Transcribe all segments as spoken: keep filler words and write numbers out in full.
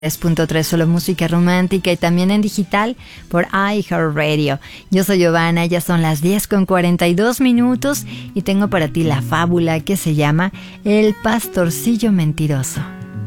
tres punto tres solo música romántica y también en digital por iHeartRadio. Yo soy Giovanna, ya son las diez con cuarenta y dos minutos y tengo para ti la fábula que se llama El pastorcillo mentiroso.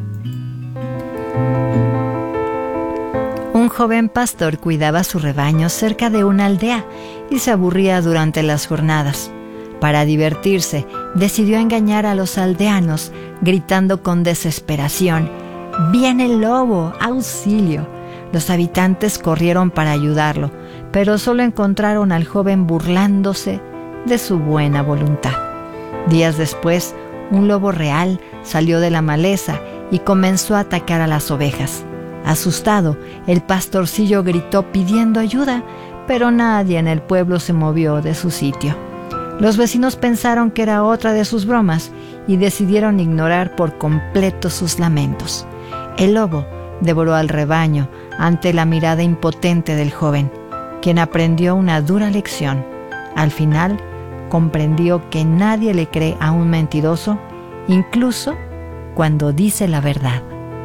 Un joven pastor cuidaba su rebaño cerca de una aldea y se aburría durante las jornadas. Para divertirse, decidió engañar a los aldeanos, gritando con desesperación: ¡Viene el lobo! ¡Auxilio! Los habitantes corrieron para ayudarlo, pero solo encontraron al joven burlándose de su buena voluntad. Días después, un lobo real salió de la maleza y comenzó a atacar a las ovejas. Asustado, el pastorcillo gritó pidiendo ayuda, pero nadie en el pueblo se movió de su sitio. Los vecinos pensaron que era otra de sus bromas y decidieron ignorar por completo sus lamentos. El lobo devoró al rebaño ante la mirada impotente del joven, quien aprendió una dura lección. Al final, comprendió que nadie le cree a un mentiroso, incluso cuando dice la verdad.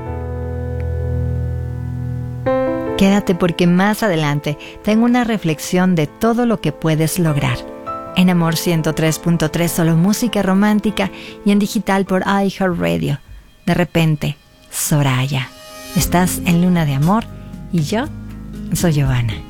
Quédate porque más adelante tengo una reflexión de todo lo que puedes lograr. En Amor ciento tres punto tres, solo música romántica y en digital por iHeartRadio. De repente, Soraya. Estás en Luna de Amor y yo soy Giovanna.